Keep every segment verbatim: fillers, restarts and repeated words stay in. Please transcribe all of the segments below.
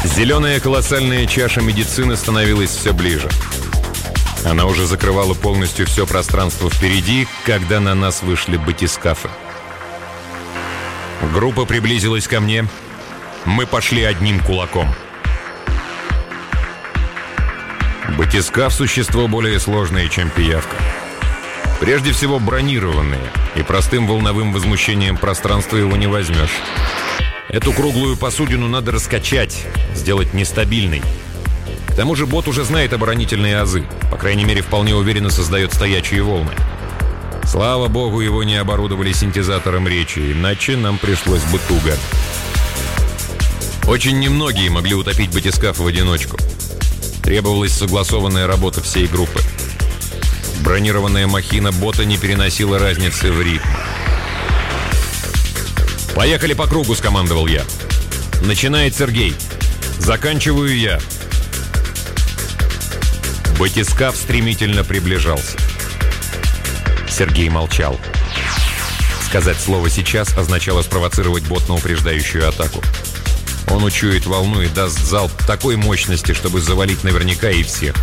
Зеленая колоссальная чаша медицины становилась все ближе. Она уже закрывала полностью все пространство впереди, когда на нас вышли батискафы. Группа приблизилась ко мне. Мы пошли одним кулаком. Батискаф — существо более сложное, чем пиявка. Прежде всего бронированное, и простым волновым возмущением пространства его не возьмешь. Эту круглую посудину надо раскачать, сделать нестабильной. К тому же бот уже знает оборонительные азы, по крайней мере, вполне уверенно создает стоячие волны. Слава богу, его не оборудовали синтезатором речи, иначе нам пришлось бы туго. Очень немногие могли утопить батискаф в одиночку. Требовалась согласованная работа всей группы. Бронированная махина бота не переносила разницы в ритме. «Поехали по кругу», — скомандовал я. «Начинает Сергей. Заканчиваю я». Батискаф стремительно приближался. Сергей молчал. Сказать слово «сейчас» означало спровоцировать бот на упреждающую атаку. Он учует волну и даст залп такой мощности, чтобы завалить наверняка и всех.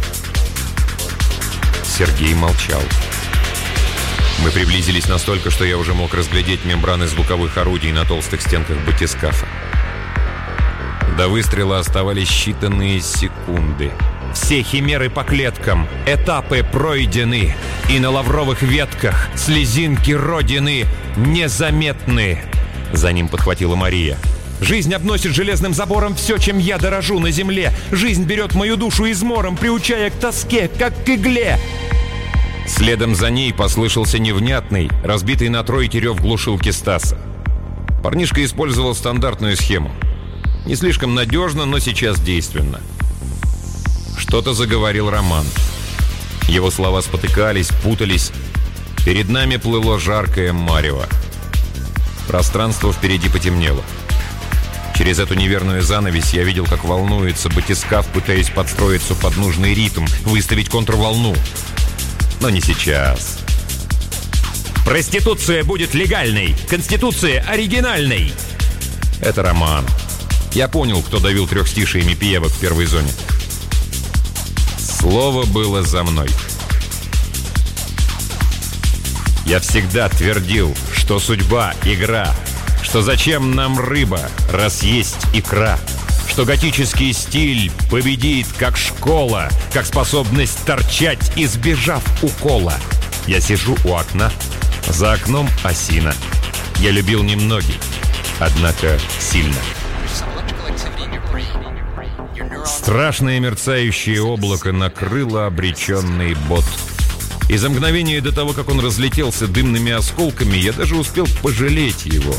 Сергей молчал. Мы приблизились настолько, что я уже мог разглядеть мембраны звуковых орудий на толстых стенках батискафа. До выстрела оставались считанные секунды. Все химеры по клеткам, этапы пройдены, и на лавровых ветках слезинки родины незаметны. За ним подхватила Мария. Жизнь обносит железным забором все, чем я дорожу на земле. Жизнь берет мою душу измором, приучая к тоске, как к игле. Следом за ней послышался невнятный, разбитый на тройке рев глушилки Стаса. Парнишка использовал стандартную схему. Не слишком надежно, но сейчас действенно. Что-то заговорил Роман. Его слова спотыкались, путались. Перед нами плыло жаркое марево. Пространство впереди потемнело. Через эту неверную занавесь я видел, как волнуется батискаф, пытаясь подстроиться под нужный ритм, выставить контрволну. Но не сейчас. «Проституция будет легальной! Конституция оригинальной!» Это Роман. Я понял, кто давил трехстишиями пиявок в первой зоне. Слово было за мной. Я всегда твердил, что судьба — игра, что зачем нам рыба, раз есть икра, что готический стиль победит, как школа, как способность торчать, избежав укола. Я сижу у окна, за окном осина. Я любил немногих, однако сильно. Страшное мерцающее облако накрыло обреченный бот. И за мгновение до того, как он разлетелся дымными осколками, я даже успел пожалеть его.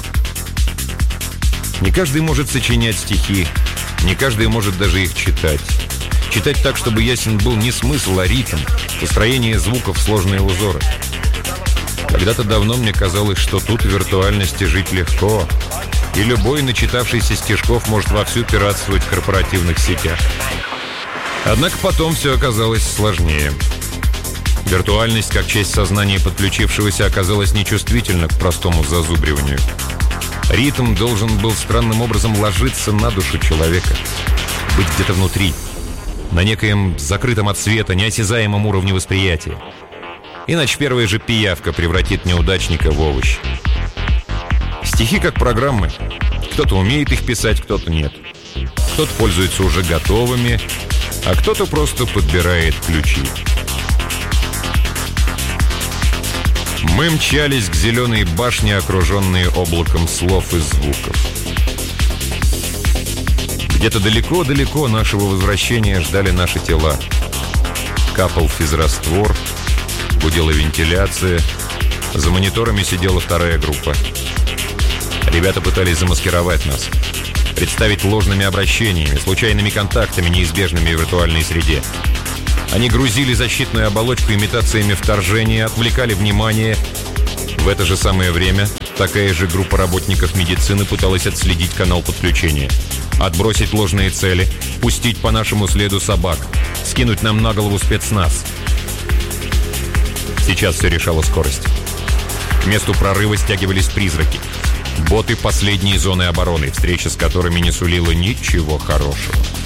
Не каждый может сочинять стихи, не каждый может даже их читать. Читать так, чтобы ясен был не смысл, а ритм, построение звуков, сложные узоры. Когда-то давно мне казалось, что тут в виртуальности жить легко, и любой, начитавшийся стишков, может вовсю пиратствовать в корпоративных сетях. Однако потом все оказалось сложнее. Виртуальность, как часть сознания подключившегося, оказалась нечувствительна к простому зазубриванию. Ритм должен был странным образом ложиться на душу человека, быть где-то внутри, на некоем закрытом от света, неосязаемом уровне восприятия. Иначе первая же пиявка превратит неудачника в овощ. Стихи как программы. Кто-то умеет их писать, кто-то нет. Кто-то пользуется уже готовыми, а кто-то просто подбирает ключи. Мы мчались к зеленой башне, окруженные облаком слов и звуков. Где-то далеко-далеко нашего возвращения ждали наши тела. Капал физраствор, гудела вентиляция. За мониторами сидела вторая группа. Ребята пытались замаскировать нас, представить ложными обращениями, случайными контактами, неизбежными в виртуальной среде. Они грузили защитную оболочку имитациями вторжения, отвлекали внимание. В это же самое время такая же группа работников медицины пыталась отследить канал подключения, отбросить ложные цели, пустить по нашему следу собак, скинуть нам на голову спецназ. Сейчас все решала скорость. К месту прорыва стягивались призраки. Боты последней зоны обороны, встреча с которыми не сулила ничего хорошего.